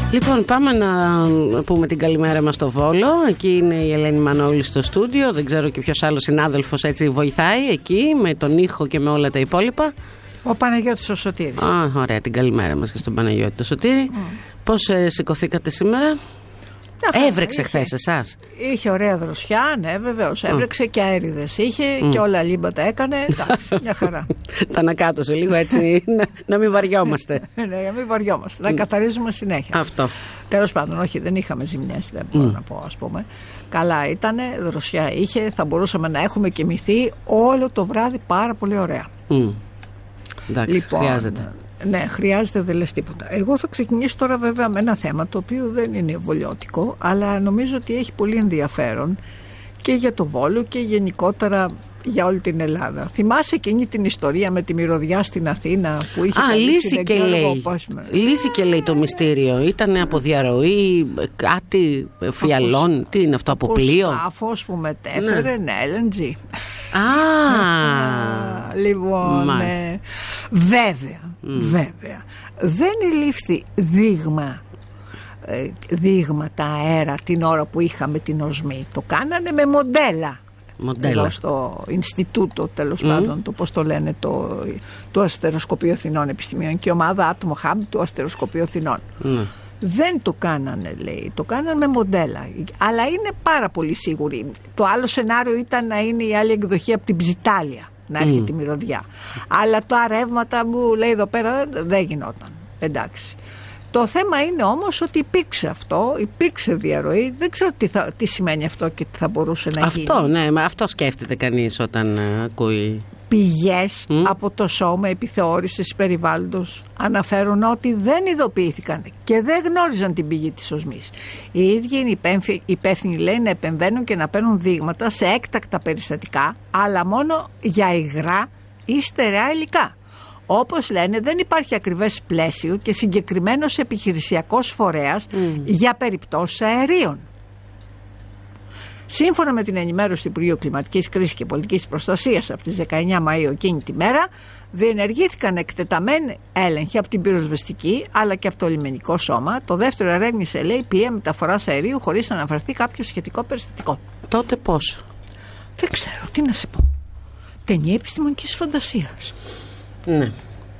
Λοιπόν, πάμε να πούμε την καλημέρα μας στο Βόλο. Εκεί είναι η Ελένη Μανώλη στο στούντιο. Δεν ξέρω και ποιος άλλος συνάδελφος έτσι βοηθάει εκεί με τον ήχο και με όλα τα υπόλοιπα. Ο Παναγιώτης ο Σωτήρης. Ωραία, την καλημέρα μας και στον Παναγιώτη το Σωτήρη. Πώς σηκωθήκατε σήμερα? Έβρεξε χθες εσάς? Είχε ωραία δροσιά, ναι, βεβαίως. Έβρεξε και αέριδες είχε και όλα λίμπατα έκανε. Εντάξει, μια χαρά. Τα ανακάτωσε λίγο έτσι, να μην βαριόμαστε. Ναι, να μην βαριόμαστε, να καθαρίζουμε συνέχεια. Αυτό. Τέλος πάντων, όχι, δεν είχαμε ζημιές, δεν μπορώ να πω, ας πούμε. Καλά ήτανε, δροσιά είχε, θα μπορούσαμε να έχουμε κοιμηθεί όλο το βράδυ πάρα πολύ ωραία. Εντάξει, λοιπόν, χρειάζεται. Ναι, χρειάζεται, δεν λες τίποτα. Εγώ θα ξεκινήσω τώρα βέβαια με ένα θέμα το οποίο δεν είναι εμβολιώτικο, αλλά νομίζω ότι έχει πολύ ενδιαφέρον και για το Βόλο και γενικότερα για όλη την Ελλάδα. Θυμάσαι εκείνη την ιστορία με τη μυρωδιά στην Αθήνα που είχε λύθηκε λέει το μυστήριο. Ήταν από διαρροή κάτι φιαλών. Τι είναι αυτό, από πλοίο? Σκάφος που μετέφερε LNG. Λοιπόν, βέβαια δεν ελήφθη δείγματα αέρα την ώρα που είχαμε την οσμή. Το κάνανε με μοντέλα. Εδώ στο Ινστιτούτο, τέλος πάντων, το πώς το λένε, το Αστεροσκοπείο Αθηνών Επιστημίων και ομάδα Atom Hub του Αστεροσκοπείου Αθηνών. Δεν το κάνανε, λέει, το κάνανε με μοντέλα, αλλά είναι πάρα πολύ σίγουροι. Το άλλο σενάριο ήταν να είναι η άλλη εκδοχή από την Ψιτάλια, να έρχεται η μυρωδιά, αλλά τα ρεύματα μου λέει εδώ πέρα δεν γινόταν. Εντάξει. Το θέμα είναι όμως ότι υπήρξε διαρροή. Δεν ξέρω τι σημαίνει αυτό και τι θα μπορούσε να γίνει. Αυτό, ναι, αυτό σκέφτεται κανείς όταν ακούει. Πηγές από το Σώμα Επιθεώρησης Περιβάλλοντος αναφέρουν ότι δεν ειδοποιήθηκαν και δεν γνώριζαν την πηγή της οσμής. Οι ίδιοι είναι υπεύθυνοι, λέει, να επεμβαίνουν και να παίρνουν δείγματα σε έκτακτα περιστατικά, αλλά μόνο για υγρά ή στερεά υλικά. Όπως λένε, δεν υπάρχει ακριβές πλαίσιο και συγκεκριμένος επιχειρησιακός φορέας για περιπτώσεις αερίων. Σύμφωνα με την ενημέρωση του Υπουργείου Κλιματικής Κρίσης και Πολιτικής Προστασίας από τις 19 Μαΐου εκείνη τη μέρα, διενεργήθηκαν εκτεταμένοι έλεγχοι από την πυροσβεστική αλλά και από το λιμενικό σώμα. Το δεύτερο ερεύνησε, λέει, πλοία μεταφοράς αερίου χωρίς να αναφερθεί κάποιο σχετικό περιστατικό. Τότε πώς? Δεν ξέρω, τι να σε πω. Ταινία επιστημονικής φαντασίας. Ναι.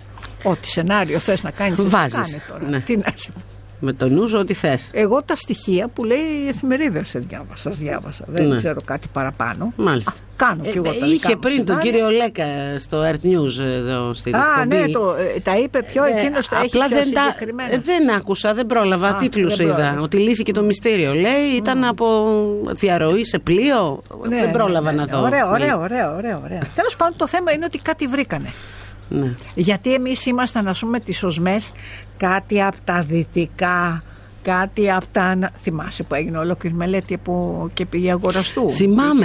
Ό,τι σενάριο θες να κάνεις, βάζεις τώρα. Ναι. Τι να σε πω. Με το νου ό,τι θες. Εγώ τα στοιχεία που λέει η εφημερίδα σας διάβασα. Δεν ξέρω κάτι παραπάνω. Μάλιστα. Κάνω κι εγώ τα δικά μου. Είχε πριν τον κύριο Λέκα στο Earth News εδώ στην εκπομπή. Ναι, τα είπε πιο εκείνος τα έχει πιο συγκεκριμένα. Δεν άκουσα, δεν πρόλαβα. Τίτλους είδα. Ότι λύθηκε το μυστήριο. Λέει ήταν από διαρροή σε πλοίο. Δεν πρόλαβα να δω. Ωραία. Τέλος πάντων, το θέμα είναι ότι κάτι βρήκανε. Ναι. Γιατί εμείς ήμασταν, ας πούμε, τις οσμές κάτι από τα δυτικά, κάτι από τα... Θυμάσαι που έγινε ολόκληρη μελέτη και πήγε αγοραστού? Θυμάμαι,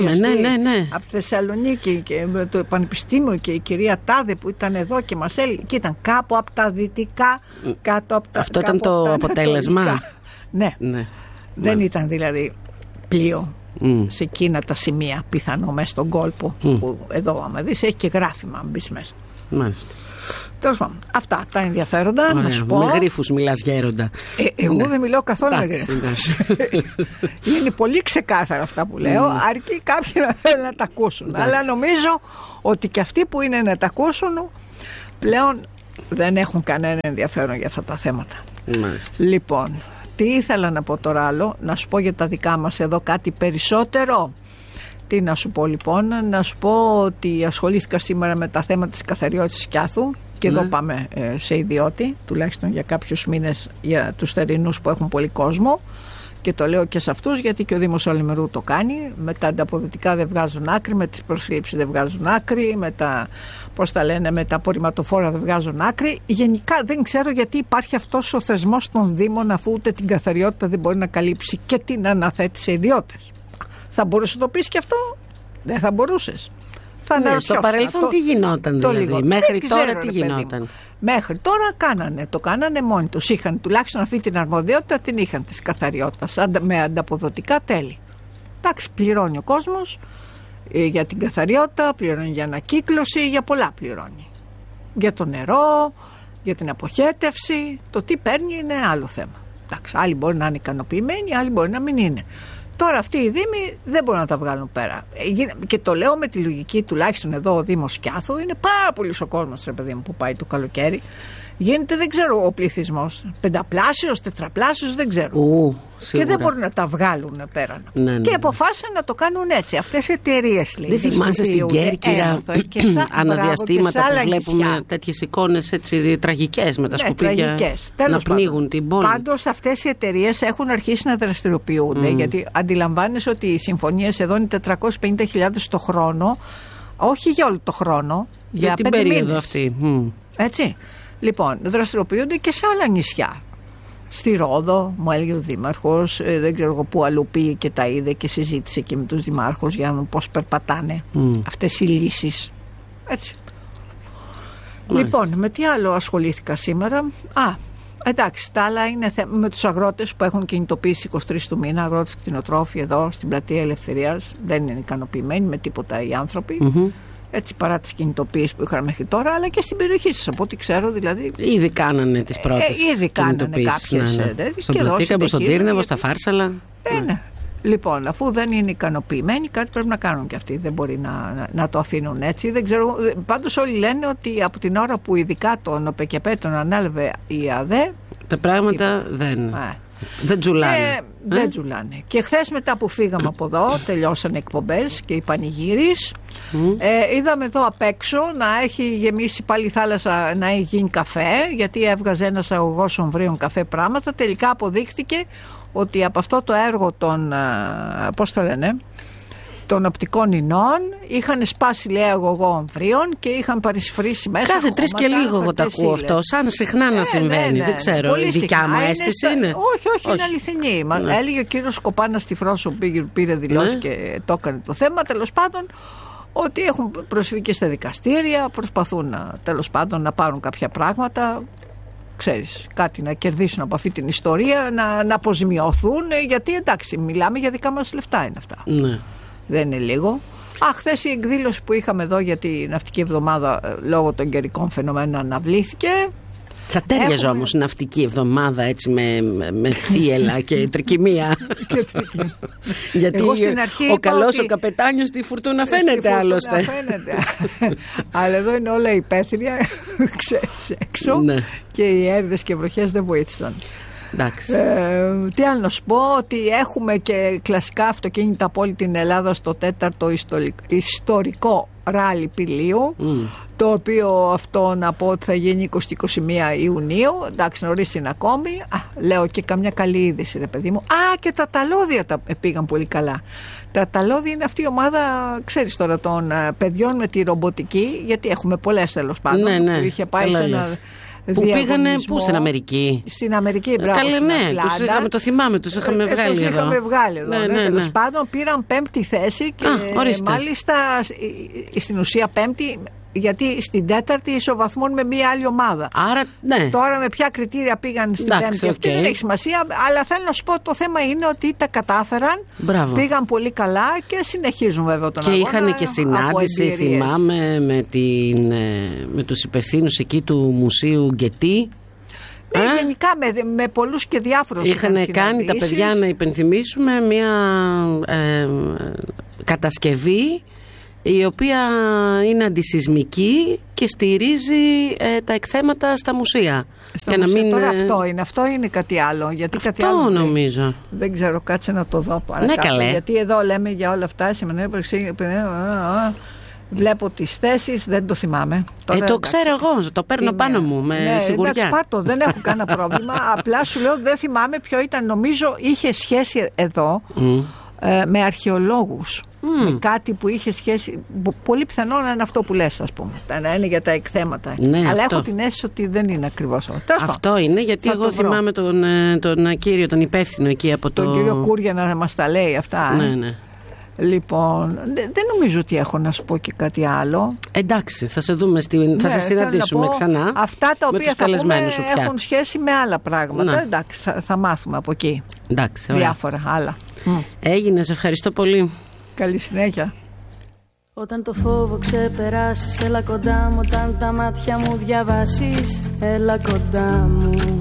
ναι. Από τη Θεσσαλονίκη και το Πανεπιστήμιο και η κυρία Τάδε που ήταν εδώ και μας έλεγε και ήταν κάπου από τα δυτικά, κάτω από τα... Αυτό ήταν το αποτέλεσμα. Ναι. Δεν ήταν δηλαδή πλοίο σε εκείνα τα σημεία, πιθανό μέσα στον κόλπο που εδώ άμα δεις έχει και γράφημα αν μπεις μέσα. Μάλιστα. Τέλος πάντων, αυτά τα ενδιαφέροντα. Ωραία, να σου πω. Με γρίφους μιλάς, γέροντα. Εγώ δεν μιλάω καθόλου με γρίφους. Είναι πολύ ξεκάθαρα αυτά που λέω, αρκεί κάποιοι να θέλουν να τα ακούσουν. Αλλά νομίζω ότι και αυτοί που είναι να τα ακούσουν πλέον δεν έχουν κανένα ενδιαφέρον για αυτά τα θέματα. Μάλιστα. Λοιπόν, τι ήθελα να πω τώρα άλλο, να σου πω για τα δικά μας εδώ κάτι περισσότερο. Τι να σου πω λοιπόν, να σου πω ότι ασχολήθηκα σήμερα με τα θέματα της καθαριότητας Σκιάθου και εδώ πάμε σε ιδιώτη, τουλάχιστον για κάποιους μήνες για τους θερινούς που έχουν πολύ κόσμο και το λέω και σε αυτούς γιατί και ο Δήμος Αλημερού το κάνει, με τα ανταποδοτικά δεν βγάζουν άκρη, με τις προσλήψεις δεν βγάζουν άκρη, με τα, πώς τα λένε, με τα απορριμματοφόρα δεν βγάζουν άκρη. Γενικά δεν ξέρω γιατί υπάρχει αυτός ο θεσμός των Δήμων αφού ούτε την καθαριότητα δεν μπορεί να καλύψει και την αναθέτει σε ιδιώτες. Θα μπορούσε να το πεις και αυτό? Δεν θα μπορούσες? Στο παρελθόν τι γινόταν δηλαδή? Μέχρι τώρα τι γινόταν? Μέχρι τώρα το κάνανε μόνοι τους. Είχαν τουλάχιστον αυτή την αρμοδιότητα, την είχαν της καθαριότητας με ανταποδοτικά τέλη. Εντάξει, πληρώνει ο κόσμος για την καθαριότητα, πληρώνει για ανακύκλωση, για πολλά πληρώνει. Για το νερό, για την αποχέτευση, το τι παίρνει είναι άλλο θέμα. Εντάξει, άλλοι μπορεί να είναι ικανοποιημένοι, άλλοι μπορεί να μην είναι. Τώρα αυτοί οι δήμοι δεν μπορούν να τα βγάλουν πέρα. Και το λέω με τη λογική, τουλάχιστον εδώ ο Δήμος Σκιάθου, είναι πάρα πολύ ο κόσμος, ρε παιδί μου, που πάει το καλοκαίρι. Γίνεται, δεν ξέρω, ο πληθυσμός. 5πλάσιος, 4πλάσιος, δεν ξέρω. Και δεν μπορούν να τα βγάλουν πέρα. Ναι. Και αποφάσισαν να το κάνουν έτσι. Αυτές οι εταιρείες, λέει. Δεν θυμάσαι στην Κέρκυρα αναδιαστήματα που βλέπουμε τέτοιες εικόνες έτσι τραγικές με τα σκουπίδια να πνίγουν την πόλη. Πάντως αυτές οι εταιρείες έχουν αρχίσει να δραστηριοποιούνται, γιατί αντιλαμβάνεσαι ότι οι συμφωνίες εδώ είναι 450.000 το χρόνο, όχι για όλο το χρόνο, για την περίοδο αυτή. Έτσι. Λοιπόν, δραστηριοποιούνται και σε άλλα νησιά. Στη Ρόδο, μου έλεγε ο δήμαρχος, δεν ξέρω εγώ πού αλλού πήγε και τα είδε και συζήτησε και με τους δημάρχους για να δουν πώς περπατάνε αυτές οι λύσεις. Έτσι. Λοιπόν, με τι άλλο ασχολήθηκα σήμερα? Εντάξει, τα άλλα είναι με τους αγρότες που έχουν κινητοποιήσει 23 του μήνα, αγρότες κτηνοτρόφοι εδώ στην Πλατεία Ελευθερίας. Δεν είναι ικανοποιημένοι με τίποτα οι άνθρωποι. Έτσι, παρά τις κινητοποιήσεις που είχαν μέχρι τώρα, αλλά και στην περιοχή σας, από ό,τι ξέρω, δηλαδή. Ήδη κάνανε τις πρώτες κινητοποιήσεις. Στον Πλατήκα, στον Τύρνευο, στα Φάρσαλα. Ναι. Λοιπόν, αφού δεν είναι ικανοποιημένοι, κάτι πρέπει να κάνουν κι αυτοί. Δεν μπορεί να το αφήνουν έτσι. Δεν ξέρω. Πάντως όλοι λένε ότι από την ώρα που ειδικά τον ΟΠΕΚΕΠΕ τον ανέλαβε η ΑΔΕ, τα πράγματα δεν τζουλάνε. Δεν τζουλάνε. Και χθες μετά που φύγαμε από εδώ, τελειώσαν εκπομπές και οι πανηγύρις. Είδαμε εδώ απ' έξω να έχει γεμίσει πάλι η θάλασσα, να έχει γίνει καφέ, γιατί έβγαζε ένας αγωγός ομβρίων καφέ πράγματα. Τελικά αποδείχθηκε ότι από αυτό το έργο των, πώς το λένε, των οπτικών ινών είχαν σπάσει, λέει, αγωγό ομβρίων και είχαν παρισφρήσει μέσα. Κάθε 3 και λίγο εγώ τα ακούω αυτό, σαν συχνά να συμβαίνει. Δεν ξέρω, πολύ η δικιά μου αίσθηση είναι. Όχι, είναι αληθινή. Έλεγε ο κύριος Σκοπάνας στη Φρόσο που πήρε δηλώσει και το έκανε το θέμα, τέλος πάντων, ότι έχουν προσφύγει και στα δικαστήρια, προσπαθούν τέλος πάντων να πάρουν κάποια πράγματα, ξέρεις, κάτι να κερδίσουν από αυτή την ιστορία, να αποζημιωθούν, γιατί εντάξει, μιλάμε για δικά μας λεφτά είναι αυτά. Ναι. Δεν είναι λίγο. Χθες η εκδήλωση που είχαμε εδώ για τη ναυτική εβδομάδα λόγω των καιρικών φαινομένων αναβλήθηκε. Θα τέριαζε όμως η ναυτική εβδομάδα έτσι με θύελα και τρικυμία. Γιατί ο καλός ο καπετάνιος στη φουρτούνα φαίνεται άλλωστε. Αλλά εδώ είναι όλα υπαίθρια, ξέρεις, έξω, και οι έρηδες και βροχές δεν βοήθησαν. Τι άλλο να σου πω, ότι έχουμε και κλασικά αυτοκίνητα από όλη την Ελλάδα στο 4ο ιστορικό ράλι Πηλίου, το οποίο αυτό να πω ότι θα γίνει 20-21 Ιουνίου. Εντάξει, νωρίς είναι ακόμη. Λέω και καμιά καλή είδηση, ρε παιδί μου. Και τα ταλώδια πήγαν πολύ καλά. Τα ταλώδια είναι αυτή η ομάδα, ξέρεις τώρα, των παιδιών με τη ρομποτική, γιατί έχουμε πολλές τέλος πάντων, που είχε πάει σε ένα που πήγανε πού, στην Αμερική? Στην Αμερική, μπράβο. Καλέ, το θυμάμαι, τους είχαμε βγάλει εδώ. Είχαμε βγάλει εδώ. Τέλος πάντων, πήραν 5η θέση και μάλιστα στην ουσία 5η, γιατί στην 4η ισοβαθμούν με μία άλλη ομάδα. Άρα, ναι. Τώρα με ποια κριτήρια πήγαν στην 5η, αυτή δεν έχει σημασία, αλλά θέλω να σου πω, το θέμα είναι ότι τα κατάφεραν. Μπράβο. Πήγαν πολύ καλά και συνεχίζουν βέβαια τον αγώνα. Και είχαν και συνάντηση, θυμάμαι, με τους υπευθύνους εκεί του Μουσείου Γκετί. Γενικά με πολλούς και διάφορους. Είχαν κάνει τα παιδιά, να υπενθυμίσουμε, μια κατασκευή η οποία είναι αντισυσμική και στηρίζει τα εκθέματα στα μουσεία. Για να μην... Τώρα αυτό είναι κάτι άλλο. Γιατί αυτό κάτι άλλο νομίζω. Δεν ξέρω, κάτσε να το δω Ναι, καλέ. Γιατί εδώ λέμε για όλα αυτά. Βλέπω τις θέσεις, δεν το θυμάμαι. Τώρα, το ξέρω εγώ, το παίρνω πάνω μου με σιγουριά. Εντάξει, πάρτο, δεν έχω κανένα πρόβλημα. Απλά σου λέω, δεν θυμάμαι ποιο ήταν. Νομίζω είχε σχέση εδώ με αρχαιολόγους. Με κάτι που είχε σχέση. Πολύ πιθανό να είναι αυτό που λες, ας πούμε. Να είναι για τα εκθέματα. Ναι, αλλά αυτό. έχω την αίσθηση ότι δεν είναι ακριβώς αυτό. Αυτό είναι, γιατί εγώ θυμάμαι τον κύριο, τον υπεύθυνο εκεί από τον κύριο Κούρια να μας τα λέει αυτά. Ναι. Λοιπόν, δεν νομίζω ότι έχω να σου πω και κάτι άλλο. Εντάξει, θα σε δούμε, θα σε συναντήσουμε ξανά. Αυτά τα οποία θα πούμε έχουν σχέση με άλλα πράγματα. Εντάξει, θα μάθουμε από εκεί. Εντάξει, διάφορα άλλα. Έγινε, σε ευχαριστώ πολύ. Καλή συνέχεια. Όταν το φόβο ξεπεράσεις, έλα κοντά μου. Όταν τα μάτια μου διαβάσεις, έλα κοντά μου.